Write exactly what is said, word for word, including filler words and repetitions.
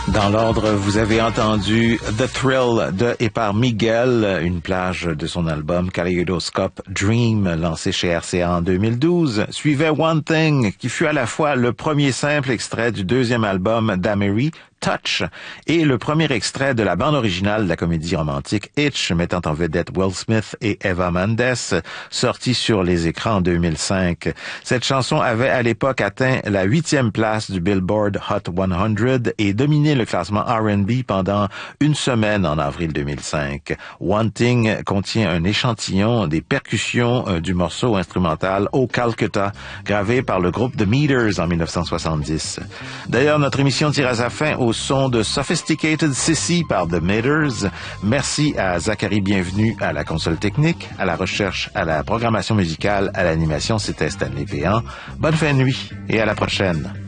Dans l'ordre, vous avez entendu The Thrill de et par Miguel, une plage de son album Kaleidoscope Dream, lancé chez R C A en deux mille douze. Suivait One Thing, qui fut à la fois le premier simple extrait du deuxième album d'Amery, Touch, et le premier extrait de la bande originale de la comédie romantique Hitch, mettant en vedette Will Smith et Eva Mendes, sorti sur les écrans en deux mille cinq. Cette chanson avait à l'époque atteint la huitième place du Billboard Hot cent et dominé le classement R and B pendant une semaine en avril deux mille cinq. One Thing contient un échantillon des percussions du morceau instrumental Oh Calcutta, gravé par le groupe The Meters en dix-neuf cent soixante-dix. D'ailleurs, notre émission tire à sa fin au son de Sophisticated Sissy par The Meters. Merci à Zachary Bienvenu à la console technique, à la recherche, à la programmation musicale, à l'animation. C'était Stanley Péan. Bonne fin de nuit et à la prochaine.